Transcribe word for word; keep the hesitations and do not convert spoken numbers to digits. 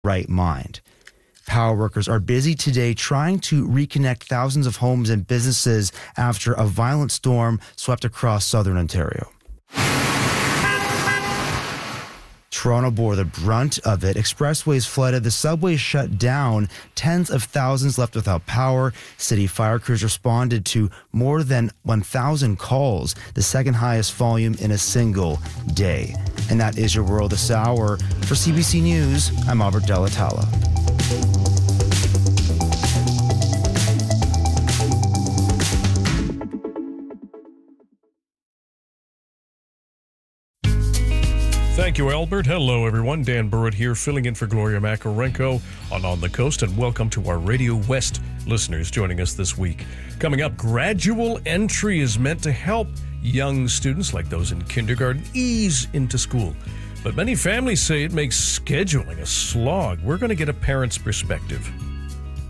right mind. Power workers are busy today trying to reconnect thousands of homes and businesses after a violent storm swept across southern Ontario. Toronto bore the brunt of it. Expressways flooded, the subways shut down, tens of thousands left without power. City fire crews responded to more than one thousand calls, the second highest volume in a single day. And that is your world this hour. For C B C News, I'm Albert Delatala. Thank you, Albert. Hello, everyone. Dan Burrett here, filling in for Gloria Makarenko on On the Coast, and welcome to our Radio West listeners joining us this week. Coming up, gradual entry is meant to help young students like those in kindergarten ease into school. But many families say it makes scheduling a slog. We're going to get a parent's perspective.